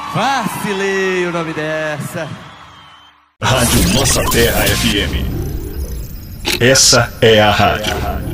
Vacilei o nome dessa. Rádio Nossa Terra FM. Essa é a rádio.